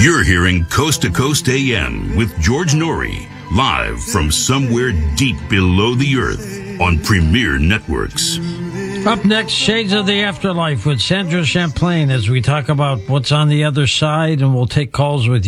You're hearing Coast to Coast AM with George Norrie, live from somewhere deep below the earth on Premier Networks. Up next, Shades of the Afterlife with Sandra Champlain as we talk about what's on the other side, and we'll take calls with you.